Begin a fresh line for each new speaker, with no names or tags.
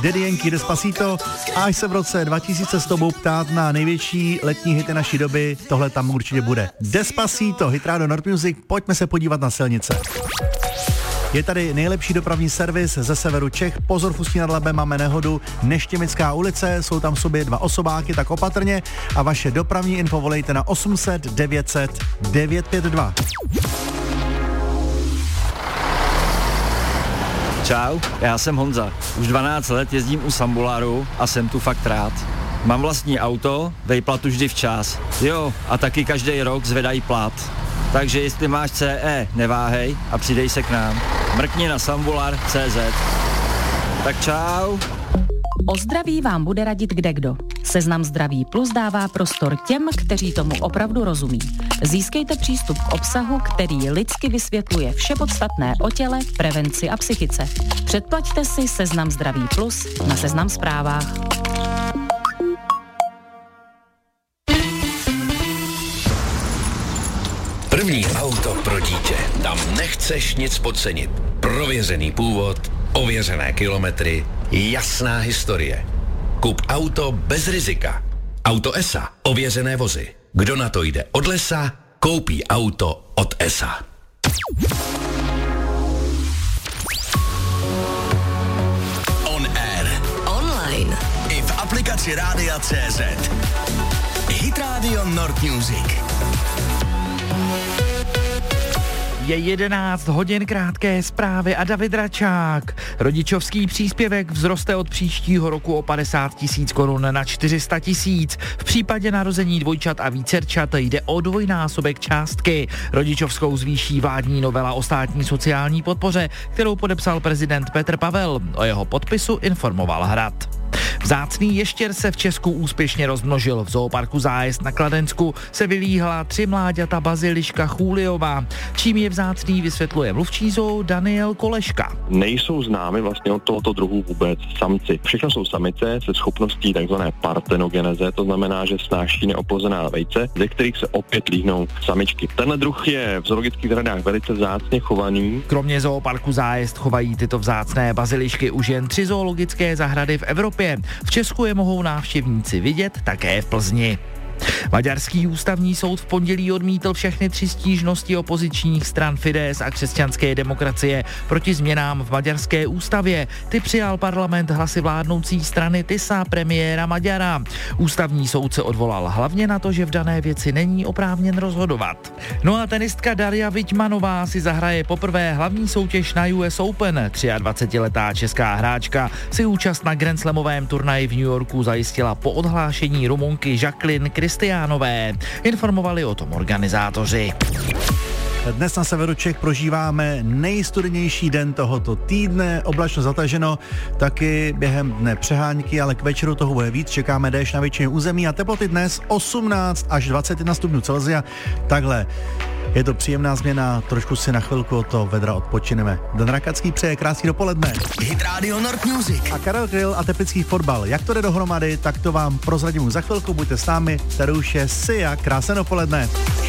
Daddy Yankee, Despacito. A až se v roce 2000 s tobou ptát na největší letní hity naší doby, tohle tam určitě bude. Despacito, Hit Radio Nord Music, pojďme se podívat na silnice. Je tady nejlepší dopravní servis ze severu Čech. Pozor, v Ústí nad Labem máme nehodu. Neštěmická ulice, jsou tam v sobě 2 osobáky, tak opatrně. A vaše dopravní info volejte na 800 900 952.
Čau, já jsem Honza. Už 12 let jezdím u Sambuláru a jsem tu fakt rád. Mám vlastní auto, vejplatu vždy včas. Jo, a taky každý rok zvedají plat. Takže jestli máš CE, neváhej a přidej se k nám. Mrkni na sambular.cz. Tak čau.
O zdraví vám bude radit kdekdo. Seznam Zdraví Plus dává prostor těm, kteří tomu opravdu rozumí. Získejte přístup k obsahu, který lidsky vysvětluje vše podstatné o těle, prevenci a psychice. Předplaťte si Seznam Zdraví Plus na Seznam Zprávách.
První auto pro dítě. Tam nechceš nic podcenit. Prověřený původ, ověřené kilometry, jasná historie. Kup auto bez rizika. Auto ESA. Ověřené vozy. Kdo na to jde od lesa, koupí auto od ESA. On air. Online. I v aplikaci Rádia CZ. Hit Radio Nord Music.
Je 11 hodin, krátké zprávy a David Račák. Rodičovský příspěvek vzroste od příštího roku o 50 000 korun na 400 000. V případě narození dvojčat a vícerčat jde o dvojnásobek částky. Rodičovskou zvýší vládní novela o státní sociální podpoře, kterou podepsal prezident Petr Pavel. O jeho podpisu informoval Hrad. Vzácný ještěr se v Česku úspěšně rozmnožil. V zooparku Zájezd na Kladensku se vylíhla 3 mláďata baziliška Chuliova. Čím je vzácný, vysvětluje mluvčí zoo Daniel Koleška.
Nejsou známy vlastně od tohoto druhu vůbec samci. Všechno jsou samice se schopností takzvané partenogeneze, to znamená, že snáší neoplozená vejce, ze kterých se opět líhnou samičky. Tenhle druh je v zoologických zahradách velice vzácně chovaný.
Kromě zooparku Zájezd chovají tyto vzácné bazilišky už jen 3 zoologické zahrady v Evropě. V Česku je mohou návštěvníci vidět také v Plzni. Maďarský ústavní soud v pondělí odmítl všechny 3 stížnosti opozičních stran Fidesz a křesťanské demokracie proti změnám v maďarské ústavě. Ty přijal parlament hlasy vládnoucí strany TISA premiéra Maďara. Ústavní soud se odvolal hlavně na to, že v dané věci není oprávněn rozhodovat. No a tenistka Daria Viťmanová si zahraje poprvé hlavní soutěž na US Open. 23letá česká hráčka si účast na Grand Slamovém turnaji v New Yorku zajistila po odhlášení Rumunky Jacqueline Kristiánové. Informovali o tom organizátoři.
Dnes na severu Čech prožíváme nejstudenější den tohoto týdne, oblačno zataženo, taky během dne přehánky, ale k večeru toho bude víc, čekáme déšť na většině území a teploty dnes 18 až 21 stupňů Celsia. Takhle. Je to příjemná změna, trošku si na chvilku od toho vedra odpočineme. Dan Rakacký přeje krásný dopoledne.
Hit Radio Nord Music.
A Karel Kryl a teplický fotbal. Jak to jde dohromady, tak to vám prozradím už za chvilku, buďte s námi. Tady už je Sia, krásné dopoledne.